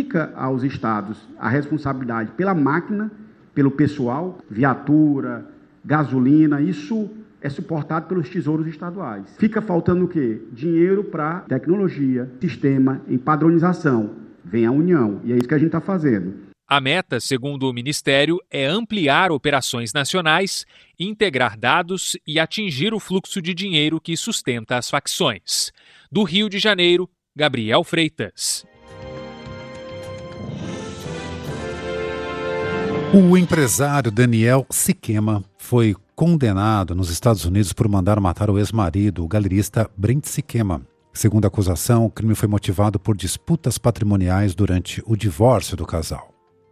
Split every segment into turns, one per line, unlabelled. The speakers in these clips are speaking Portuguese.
fica aos estados a responsabilidade pela máquina, pelo pessoal, viatura, gasolina, isso é suportado pelos tesouros estaduais. Fica faltando o quê? Dinheiro para tecnologia, sistema, em padronização. Vem a União, e é isso que a gente está fazendo.
A meta, segundo o Ministério, é ampliar operações nacionais, integrar dados e atingir o fluxo de dinheiro que sustenta as facções. Do Rio de Janeiro, Gabriel Freitas.
O empresário Daniel Siquema foi condenado nos Estados Unidos por mandar matar o ex-marido, o galerista Brent Siquema. Segundo a acusação, o crime foi motivado por disputas patrimoniais durante o divórcio do casal.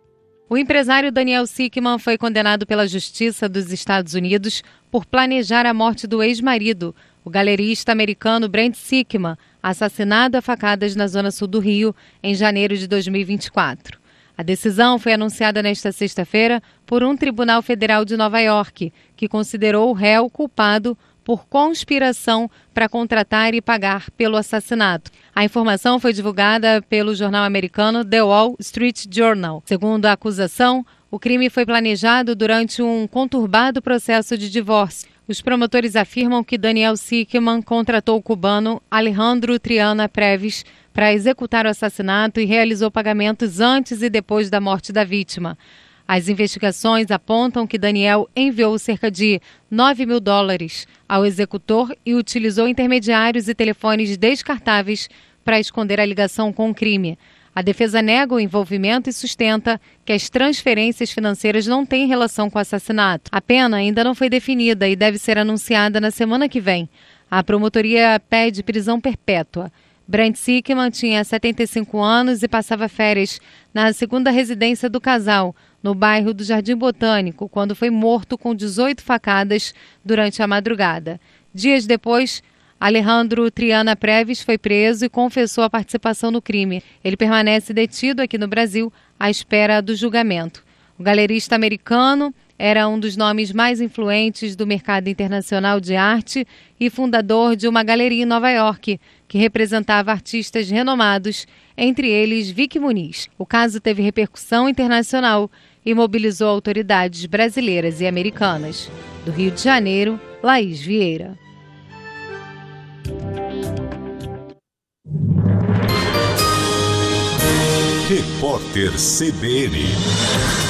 O empresário Daniel Siquema foi condenado pela Justiça dos Estados Unidos por planejar a morte do ex-marido, o galerista americano Brent Siquema, assassinado a facadas na zona sul do Rio em janeiro de 2024. A decisão foi anunciada nesta sexta-feira por um tribunal federal de Nova York, que considerou o réu culpado por conspiração para contratar e pagar pelo assassinato. A informação foi divulgada pelo jornal americano The Wall Street Journal. Segundo a acusação, o crime foi planejado durante um conturbado processo de divórcio. Os promotores afirmam que Daniel Siquema contratou o cubano Alejandro Triana Previs para executar o assassinato e realizou pagamentos antes e depois da morte da vítima. As investigações apontam que Daniel enviou cerca de $9 mil ao executor e utilizou intermediários e telefones descartáveis para esconder a ligação com o crime. A defesa nega o envolvimento e sustenta que as transferências financeiras não têm relação com o assassinato. A pena ainda não foi definida e deve ser anunciada na semana que vem. A promotoria pede prisão perpétua. Brent Siquema tinha 75 anos e passava férias na segunda residência do casal, no bairro do Jardim Botânico, quando foi morto com 18 facadas durante a madrugada. Dias depois, Alejandro Triana Previs foi preso e confessou a participação no crime. Ele permanece detido aqui no Brasil à espera do julgamento. O galerista americano era um dos nomes mais influentes do mercado internacional de arte e fundador de uma galeria em Nova York, que representava artistas renomados, entre eles Vicky Muniz. O caso teve repercussão internacional e mobilizou autoridades brasileiras e americanas. Do Rio de Janeiro, Laís Vieira.
Repórter CBN